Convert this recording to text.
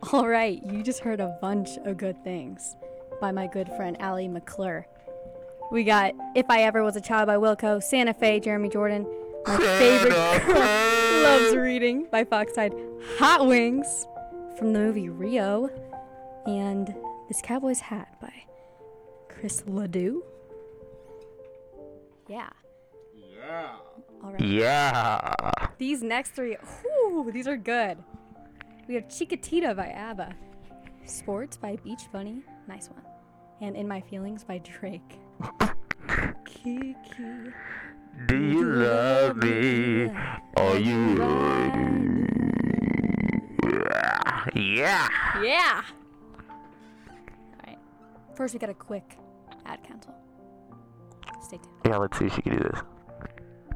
All right, you just heard a bunch of good things by my good friend Allie McClure. We got If I Ever Was a Child by Wilco, Santa Fe, Jeremy Jordan, my favorite girl loves reading by Foxside, Hot Wings from the movie Rio, and This Cowboy's Hat by Chris Ledoux. Yeah. All right. Yeah. These next three, these are good. We have Chiquitita by ABBA, Sports by Beach Bunny, nice one, and In My Feelings by Drake. Kiki. Do you love me? Are you Yeah. Yeah. All right. First, we got a quick ad cancel. Stay tuned. Yeah, let's see if she can do this.